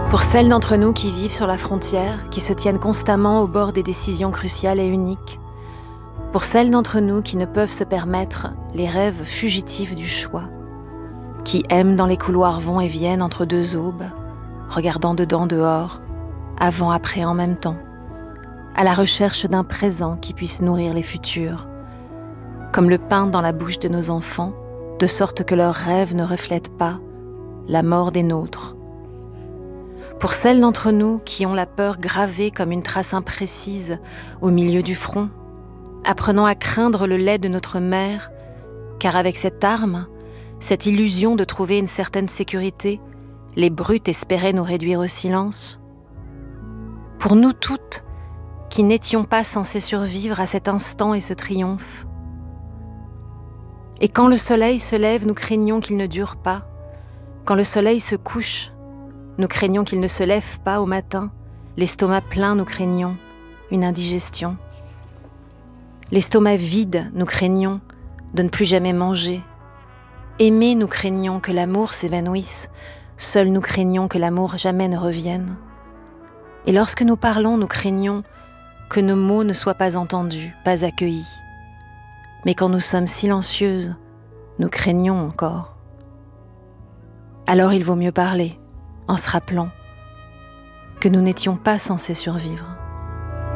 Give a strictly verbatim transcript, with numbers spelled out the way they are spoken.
Pour celles d'entre nous qui vivent sur la frontière, qui se tiennent constamment au bord des décisions cruciales et uniques, pour celles d'entre nous qui ne peuvent se permettre les rêves fugitifs du choix, qui aiment dans les couloirs vont et viennent entre deux aubes, regardant dedans dehors, avant, après, en même temps, à la recherche d'un présent qui puisse nourrir les futurs, comme le pain dans la bouche de nos enfants, de sorte que leurs rêves ne reflètent pas la mort des nôtres. Pour celles d'entre nous qui ont la peur gravée comme une trace imprécise au milieu du front, apprenant à craindre le lait de notre mère, car avec cette arme, cette illusion de trouver une certaine sécurité, les brutes espéraient nous réduire au silence. Pour nous toutes, qui n'étions pas censées survivre à cet instant et ce triomphe. Et quand le soleil se lève, nous craignons qu'il ne dure pas. Quand le soleil se couche, nous craignons qu'il ne se lève pas au matin. L'estomac plein, nous craignons une indigestion. L'estomac vide, nous craignons de ne plus jamais manger. Aimer, nous craignons que l'amour s'évanouisse. Seuls nous craignons que l'amour jamais ne revienne. Et lorsque nous parlons, nous craignons que nos mots ne soient pas entendus, pas accueillis. Mais quand nous sommes silencieuses, nous craignons encore. Alors il vaut mieux parler, en se rappelant que nous n'étions pas censés survivre.